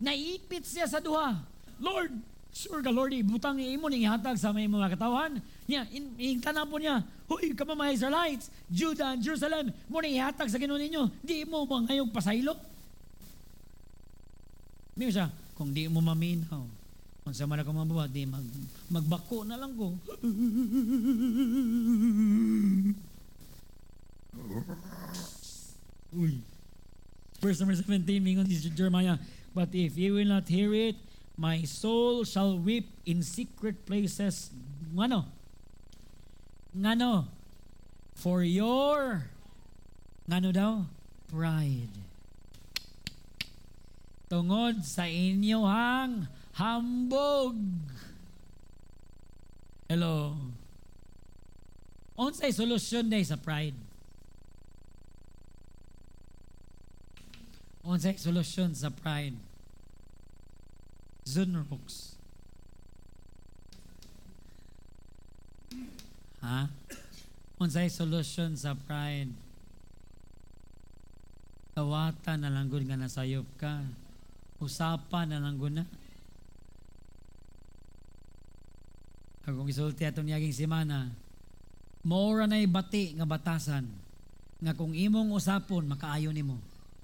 Naipit siya sa duha. Lord, sure ka Lord, ibutang ni imo ning ihatag sa may mga katawan. Niya, ingtanan po niya, huy, ka mga Israelites, Judah and Jerusalem, mo ning ihatag sa Ginoo ninyo. Di mo ba ngayong pasaylo? May siya, kung di mo maminaw, kung sa man ako mabuhat, di magbako na lang ko. Uy. Verse number 17, mingon si Jeremiah, but if you will not hear it, my soul shall weep in secret places. Ngano? For your, daw? Pride. Tungod sa inyohang hambog. Hello. Unsay solusyon day sa pride? Unsay solusyon sa pride? Zunrox. Ha? Unsay solusyon sa pride? Tawatan na lang gud nga nasayop ka. Usapan na lang gud na. Kung isulti atong niyaging semana, maura na'y bati nga batasan nga kung imong usapon makaayo nimo.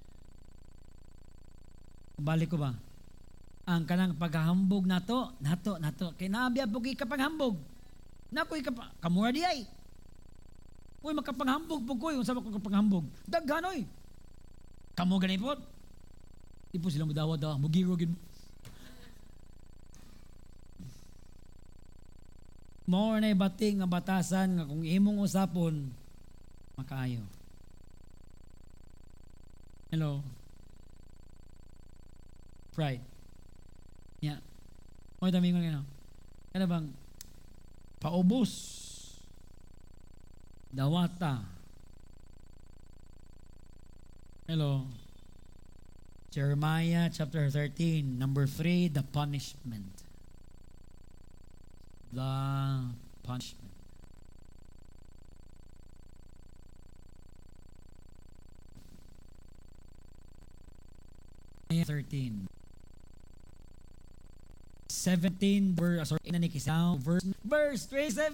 Balik ko ba? Ang kanang paghahambog nato kay naabya po kay kapaghambog. Nakoy kamura di ay. Uy makapaghambog po koy unsa ko kapaghambog. Daghanoy. Kamo gani po. Di po sila mudawa mugiro gid. More na bating nga batasan nga kung imong usapon makaayo. Hello. Pride. Yeah. Mo dami ngon ngano. Kana bang paubos. Dawata. Hello. Jeremiah chapter 13, number 3, the punishment. The punishment. Jeremiah 13. 17 verse verse 27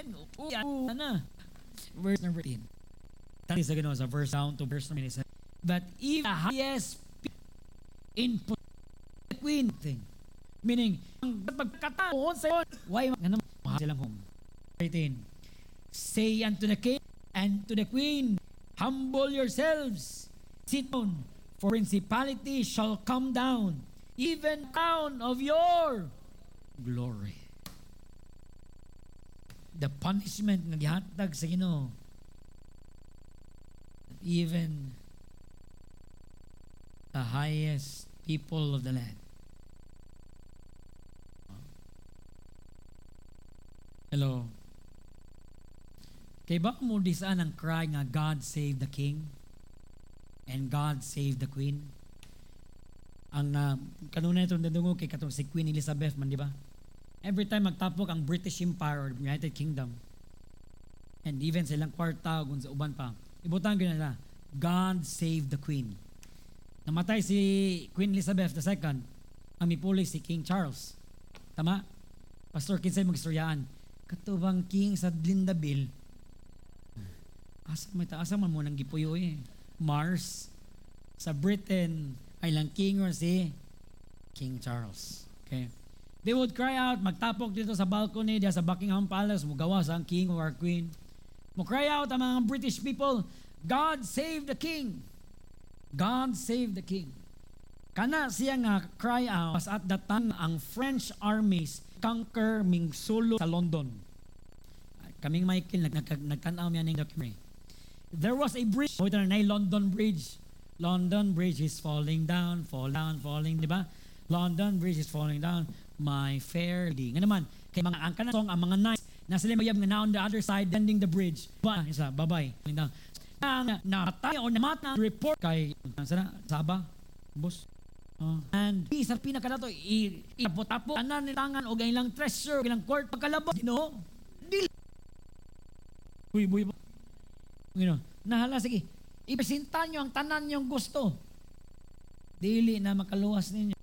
verse number 13. Tani sa Ginoo sa verse down to verse number 7. But if the highest in queen thing, meaning ang pagkataon sa why ganun silang home. 13. Say unto the king and to the queen, humble yourselves, sit down, for principality shall come down, even crown of your glory. The punishment nga gihatag sa Ginoo, even the highest people of the land. Hello. Kay ba mo disaan ang cry nga God save the king and God save the queen? Ang kanunay itong dadungo kay katong si Queen Elizabeth man, di ba? Every time magtapok ang British Empire or United Kingdom and even silang kwarta kung sa uban pa, ibutang gina nila, God save the queen. Namatay si Queen Elizabeth II, ang mipuli si King Charles. Tama? Pastor kinsay mag-istoryaan, katubang king sa Lindaville, asa man mo nang gipuyo Mars. Sa Britain ay lang king or si King Charles. Okay. They would cry out, magtapok dito sa balcony diya sa Buckingham Palace, mugawa sa ang king or queen. Mo cry out ang mga British people, God save the king. God save the king. Kana siya nga cry out at that time ang French armies conquer Mingsulo sa London. Kaming Michael nagtanaw niya ng documentary. There was a bridge, London Bridge. London Bridge is falling down, falling, di ba? London Bridge is falling down, my fair lady. Nga naman, kay mga angkan song, ang mga knights, na sila mayab nga na on the other side, ending the bridge. Bye-bye. Ang namatay o namata report kay, Saba, boss. And sa pinakadato, ipot-apo, anan nilangan o ilang treasure, ilang court, pagkalabot, dili. Buy. Nahala, sige. Ipresinta nyo ang tanan nyong gusto. Dili na makaluwas ninyo.